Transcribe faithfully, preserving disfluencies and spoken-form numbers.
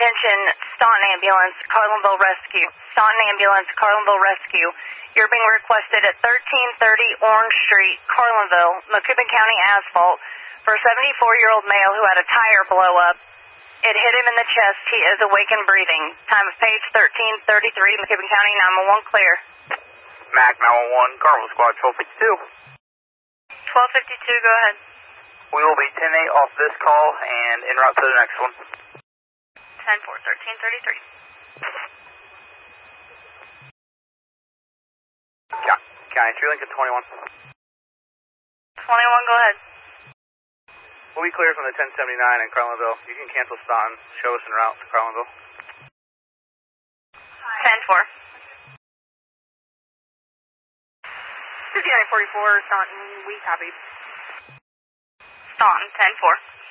Attention, Staunton Ambulance, Carlinville Rescue. Staunton Ambulance, Carlinville Rescue. You're being requested at thirteen thirty Orange Street, Carlinville, Macoupin County Asphalt, for a seventy-four-year-old male who had a tire blow up. It hit him in the chest. He is awake and breathing. Time of page thirteen thirty-three, Macoupin County, nine one one clear. Mac nine one one, Carmel Squad twelve fifty-two. twelve fifty-two, go ahead. We will be ten eight off this call and en route to the next one. ten four, thirteen thirty-three. County three Lincoln twenty-one. twenty-one, go ahead. We'll be clear from the ten seventy-nine in Carlinville. You can cancel Staunton. Show us en route to Carlinville. ten four. fifty-nine forty-four, Staunton, we copy. Staunton, ten four.